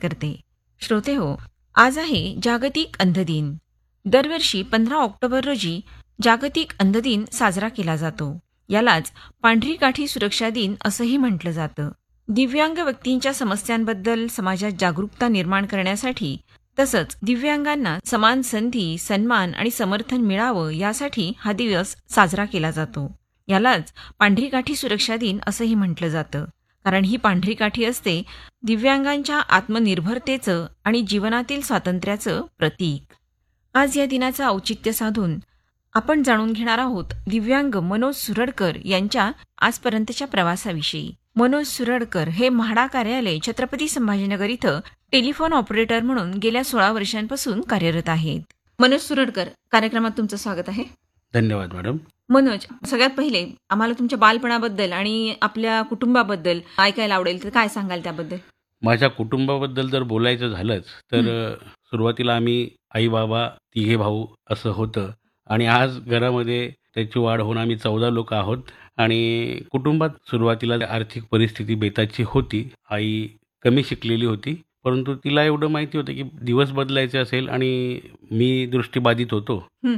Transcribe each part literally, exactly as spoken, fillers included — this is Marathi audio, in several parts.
करते. श्रोते हो, आज आहे जागतिक अंध दिन. दरवर्षी पंधरा ऑक्टोबर रोजी जागतिक अंध दिन साजरा केला जातो. यालाच पांढरी काठी सुरक्षा दिन असंही म्हटलं जातं. दिव्यांग व्यक्तींच्या समस्यांबद्दल समाजात जागरूकता निर्माण करण्यासाठी तसंच दिव्यांगांना समान संधी, सन्मान आणि समर्थन मिळावं यासाठी हा दिवस साजरा केला जातो. यालाच पांढरी काठी सुरक्षा दिन असंही म्हटलं जातं. कारण ही पांढरी काठी असते दिव्यांगांच्या आत्मनिर्भरतेचं आणि जीवनातील स्वातंत्र्याचं प्रतीक. आज या दिनाचं औचित्य साधून आपण जाणून घेणार आहोत दिव्यांग मनोज सुरडकर यांच्या आजपर्यंतच्या प्रवासाविषयी. मनोज सुरडकर हे म्हाडा कार्यालय छत्रपती संभाजीनगर इथं टेलिफोन ऑपरेटर म्हणून गेल्या सोळा वर्षांपासून कार्यरत आहेत. मनोज सुरडकर, कार्यक्रमात तुमचं स्वागत आहे. धन्यवाद मॅडम. मनोज, सगळ्यात पहिले आम्हाला तुमच्या बालपणाबद्दल आणि आपल्या कुटुंबाबद्दल ऐकायला आवडेल, तर काय सांगाल त्याबद्दल? माझ्या कुटुंबाबद्दल जर बोलायचं झालंच तर सुरुवातीला आम्ही आई बाबा तिघे भाऊ असं होतं आणि आज घरामध्ये त्याची वाढ होऊन आम्ही चौदा लोक आहोत. आणि कुटुंबात सुरुवातीला आर्थिक परिस्थिती बेताची होती. आई कमी शिकलेली होती, परंतु तिला एवढं माहिती होतं की दिवस बदलायचे असेल आणि मी दृष्टीबाधित होतो,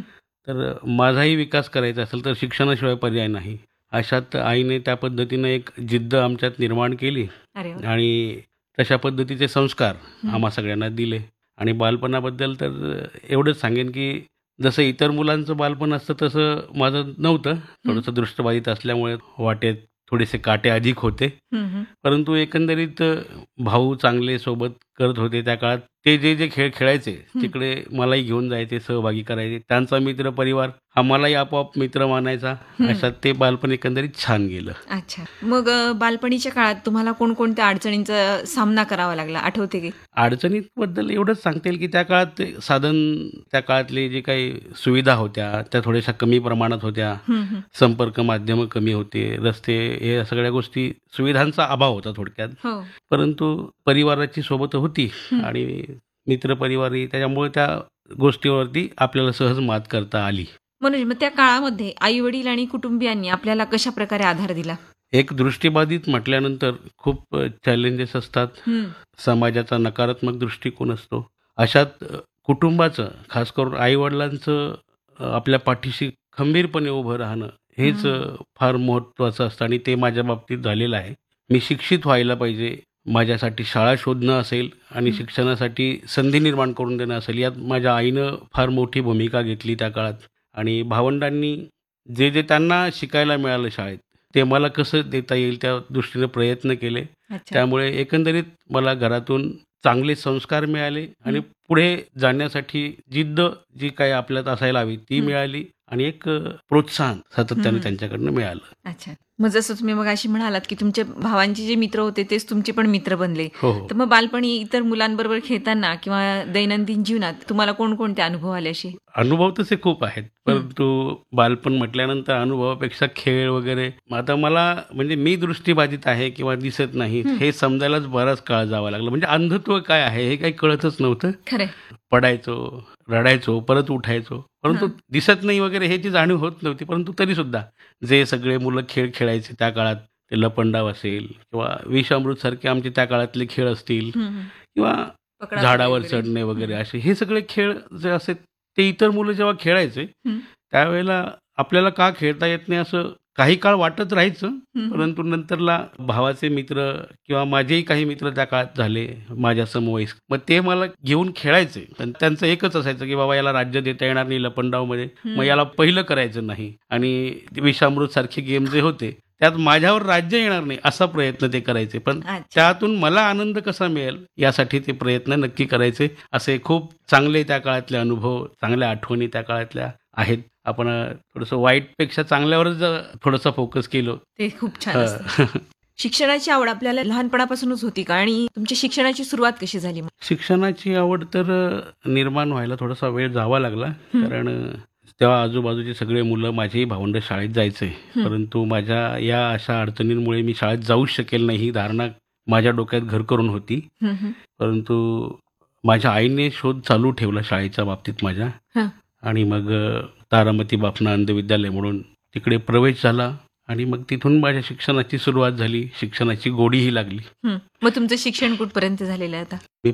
तर माझाही विकास करायचा असेल तर शिक्षणाशिवाय पर्याय नाही. अशात आईने त्या पद्धतीनं एक जिद्द आमच्यात निर्माण केली आणि तशा पद्धतीचे संस्कार आम्हा सगळ्यांना दिले. आणि बालपणाबद्दल तर एवढंच सांगेन की जसं इतर मुलांचं बालपण असतं तसं माझं नव्हतं. थोडंसं दृष्टबाधित असल्यामुळे वाटेत थोडेसे काटे अधिक होते, परंतु एकंदरीत भाऊ चांगले सोबत करत होते. त्या काळात ते जे जे खेळ खेळायचे तिकडे मलाही घेऊन जायचे, सहभागी करायचे. त्यांचा मित्र परिवार हा मलाही आपोआप मित्र मानायचा. अशात ते बालपण एकंदरीत छान गेलं. अच्छा, मग बालपणीच्या काळात तुम्हाला कोणकोणत्या अडचणींचा सामना करावा लागला, आठवते की? अडचणींबद्दल एवढंच सांगता येईल की त्या काळात साधन, त्या काळातले जे काही सुविधा होत्या त्या थोड्याशा कमी प्रमाणात होत्या. संपर्क माध्यम कमी होते, रस्ते, हे सगळ्या गोष्टी, सुविधांचा अभाव होता थोडक्यात. परंतु परिवाराची सोबत होती आणि मित्र परिवारही, त्याच्यामुळे त्या गोष्टीवरती आपल्याला सहज मात करता आली. मनोज, मग त्या काळामध्ये आई वडील आणि कुटुंबियांनी आपल्याला कशा प्रकारे आधार दिला? एक दृष्टीबाधित म्हटल्यानंतर खूप चॅलेंजेस असतात. समाजाचा नकारात्मक दृष्टिकोन असतो. अशात कुटुंबाचं, खास करून आई वडिलांचं आपल्या पाठीशी खंबीरपणे उभं राहणं हेच फार महत्त्वाचं असतं आणि ते माझ्या बाबतीत झालेलं आहे. मी शिक्षित व्हायला पाहिजे, माझ्यासाठी शाळा शोधणं असेल आणि शिक्षणासाठी संधी निर्माण करून देणं असेल, यात माझ्या आईनं फार मोठी भूमिका घेतली त्या काळात. आणि भावंडांनी जे जे त्यांना शिकायला मिळालं शाळेत ते मला कसं देता येईल त्या दृष्टीने प्रयत्न केले. त्यामुळे एकंदरीत मला घरातून चांगले संस्कार मिळाले आणि पुढे जाण्यासाठी जिद्द जी काही आपल्यात असायला हवी ती मिळाली आणि एक प्रोत्साहन सातत्याने त्यांच्याकडनं मिळालं. अच्छा, मग जसं तुम्ही मग अशी म्हणालात की तुमचे भावांचे जे मित्र होते तेच तुमचे पण मित्र बनले, तर मग बालपणी इतर मुलांबरोबर खेळताना किंवा दैनंदिन जीवनात तुम्हाला कोणकोणते अनुभव आले? असे अनुभव तसे खूप आहेत, परंतु बालपण म्हटल्यानंतर अनुभवापेक्षा खेळ वगैरे, आता मला म्हणजे मी दृष्टीबाधित आहे किंवा दिसत नाही हे समजायलाच बराच काळ जावा लागला. म्हणजे अंधत्व काय आहे हे काही कळतच नव्हतं. खरं, पडायचो, रडायचो, परत उठायचो, परंतु दिसत नाही वगैरे ह्याची जाणीव होत नव्हती. परंतु तरी सुद्धा जे सगळे मुलं खेळ खेळायचे त्या काळात, ते लपंडाव असेल किंवा विषामृत सारखे आमचे त्या काळातले खेळ असतील किंवा झाडावर चढणे वगैरे, असे हे सगळे खेळ जे असे ते इतर मुलं जेव्हा खेळायचे त्यावेळेला आपल्याला का खेळता येत नाही असं काही काळ वाटत राहायचं. परंतु नंतरला भावाचे मित्र किंवा माझेही काही मित्र त्या काळात झाले माझ्या समवयस्क, मग ते मला घेऊन खेळायचे. त्यांचं एकच असायचं की बाबा याला राज्य देता येणार नाही लपंडावमध्ये, मग याला पहिलं करायचं नाही. आणि विषामृत सारखे गेम जे होते त्यात माझ्यावर राज्य येणार नाही असा प्रयत्न ते करायचे. पण त्यातून मला आनंद कसा मिळेल यासाठी ते प्रयत्न नक्की करायचे. असे खूप चांगले त्या काळातले अनुभव, चांगल्या आठवणी त्या काळातल्या आहेत. आपण थोडंसं वाईटपेक्षा चांगल्यावरच थोडंसं फोकस केलं ते खूप छान असतं. शिक्षणाची आवड आपल्याला लहानपणापासूनच होती का आणि तुमची शिक्षणाची सुरुवात कशी झाली? शिक्षणाची आवड तर निर्माण व्हायला थोडासा वेळ जावा लागला, कारण तेव्हा आजूबाजूचे सगळे मुलं, माझेही भावंड शाळेत जायचे. परंतु माझ्या या अशा अडचणींमुळे मी शाळेत जाऊच शकेल नाही ही धारणा माझ्या डोक्यात घर करून होती. परंतु माझ्या आईने शोध चालू ठेवला शाळेच्या बाबतीत माझ्या, आणि मग तारामती बाफना अंध विद्यालय म्हणून तिकडे प्रवेश झाला आणि मग तिथून माझ्या शिक्षणाची सुरुवात झाली. शिक्षणाची गोडीही लागली. मग तुमचं शिक्षण कुठपर्यंत झालेलं आहे आता?